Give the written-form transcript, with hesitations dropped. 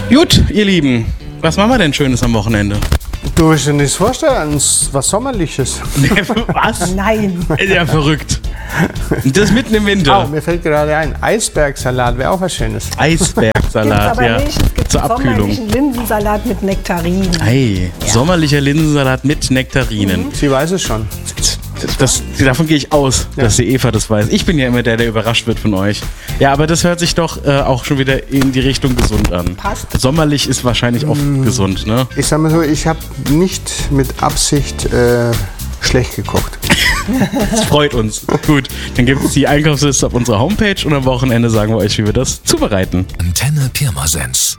Gut, ihr Lieben, was machen wir denn Schönes am Wochenende? Du willst dir nichts vorstellen, was Sommerliches. Was? Nein. Ist ja verrückt. Das mitten im Winter. Oh, mir fällt gerade ein, Eisbergsalat wäre auch was Schönes. Eisbergsalat, aber ja. nicht. Es gibt Zur einen Abkühlung. sommerlichen Linsensalat mit Nektarinen. Hey, sommerlicher Linsensalat mit Nektarinen. Sie weiß es schon. Davon gehe ich aus, dass die Eva das weiß. Ich bin ja immer der überrascht wird von euch. Ja, aber das hört sich doch auch schon wieder in die Richtung gesund an. Passt. Sommerlich ist wahrscheinlich oft gesund, ne? Ich sag mal so, ich habe nicht mit Absicht schlecht gekocht. Das freut uns. Gut, dann gibt es die Einkaufsliste auf unserer Homepage und am Wochenende sagen wir euch, wie wir das zubereiten. Antenne Pirmasens.